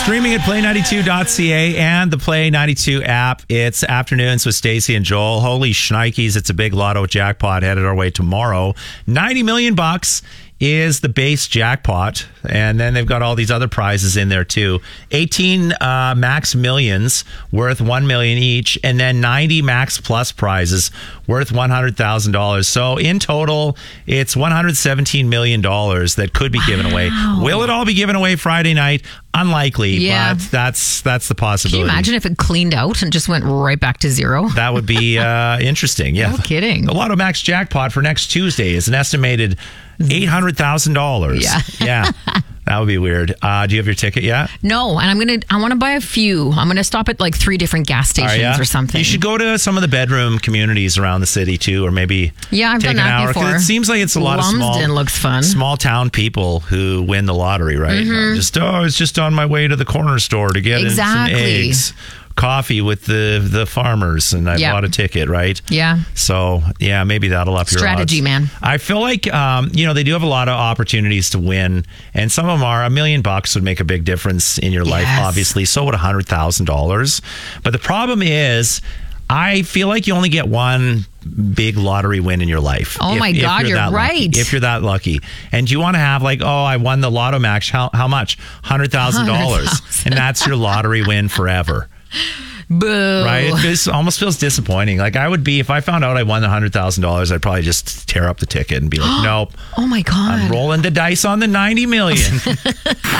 Streaming at play92.ca and the Play 92 app. It's Afternoons with Stacey and Joel. Holy shnikes, it's a big lotto jackpot headed our way tomorrow. $90 million is the base jackpot, and then they've got all these other prizes in there too. 18 max millions worth $1 million each, and then 90 max plus prizes worth $100,000. So in total, it's $117 million that could be given away. Will it all be given away Friday night? Unlikely, but that's the possibility. Can you imagine if it cleaned out and just went right back to zero? That would be interesting. Yeah, no kidding. The Lotto Max jackpot for next Tuesday is an estimated $800,000. Yeah. That would be weird. Do you have your ticket yet? No, and I want to buy a few. I'm going to stop at like 3 different gas stations or something. You should go to some of the bedroom communities around the city too, or maybe I've take done an that hour. before. It seems like it's a lot Lumsden of looks fun. small town people who win the lottery, right? I was just on my way to the corner store to get some eggs. Coffee with the farmers, and I bought a ticket, right? Yeah. So, maybe that'll up your strategy, odds. man. I feel like, they do have a lot of opportunities to win, and some of them are $1 million would make a big difference in your life, obviously. So would $100,000. But the problem is, I feel like you only get one big lottery win in your life. Oh my God, you're right. If you're that lucky. And you want to have I won the Lotto Max. How much? $100,000. And that's your lottery win forever. Boo. Right? It almost feels disappointing. Like I would be, if I found out I won the $100,000, I'd probably just tear up the ticket and be like, nope. Oh my God. I'm rolling the dice on the $90 million.